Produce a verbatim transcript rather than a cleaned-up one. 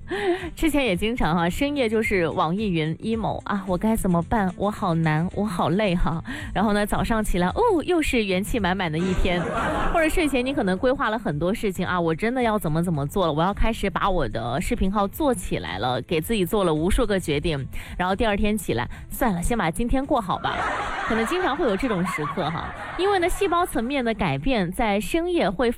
之前也经常哈、啊，深夜就是网易云 emo 啊，我该怎么办？我好难，我好累哈。然后呢，早上起来哦，又是元气满满的一天。或者睡前你可能规划了很多事情啊，我真的要怎么怎么做了，我要开始把我的视频号做起来了，给自己做了无数个决定。然后第二天起来，算了，先把今天过好吧。可能经常会有这种时刻哈，因为呢，细胞层面的改变在深夜会